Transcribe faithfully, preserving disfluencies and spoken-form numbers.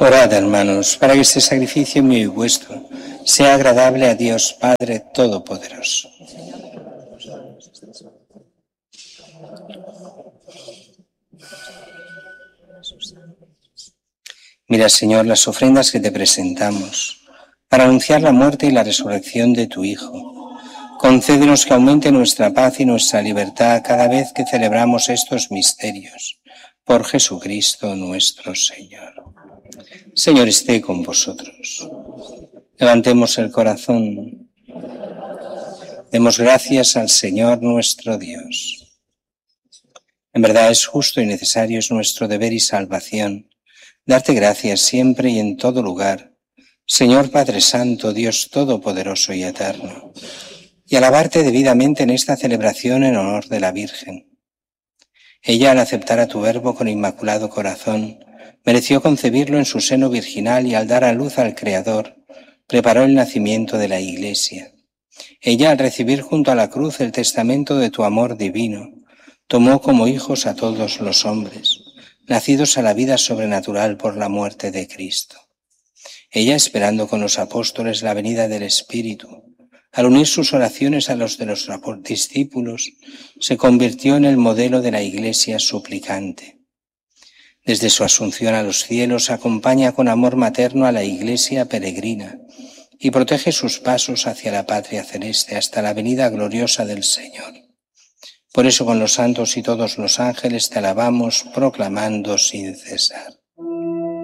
Orad, hermanos, para que este sacrificio mío y vuestro sea agradable a Dios Padre Todopoderoso. Mira, Señor, las ofrendas que te presentamos para anunciar la muerte y la resurrección de tu Hijo. Concédenos que aumente nuestra paz y nuestra libertad cada vez que celebramos estos misterios. Por Jesucristo nuestro Señor. Señor, esté con vosotros. Levantemos el corazón. Demos gracias al Señor nuestro Dios. En verdad es justo y necesario, es nuestro deber y salvación, darte gracias siempre y en todo lugar, Señor Padre Santo, Dios Todopoderoso y Eterno, y alabarte debidamente en esta celebración en honor de la Virgen. Ella, al aceptar a tu Verbo con inmaculado corazón, mereció concebirlo en su seno virginal y al dar a luz al Creador, preparó el nacimiento de la Iglesia. Ella, al recibir junto a la cruz el testamento de tu amor divino, tomó como hijos a todos los hombres, nacidos a la vida sobrenatural por la muerte de Cristo. Ella, esperando con los apóstoles la venida del Espíritu, al unir sus oraciones a los de los discípulos, se convirtió en el modelo de la Iglesia suplicante. Desde su asunción a los cielos acompaña con amor materno a la Iglesia peregrina y protege sus pasos hacia la patria celeste hasta la venida gloriosa del Señor. Por eso con los santos y todos los ángeles te alabamos proclamando sin cesar.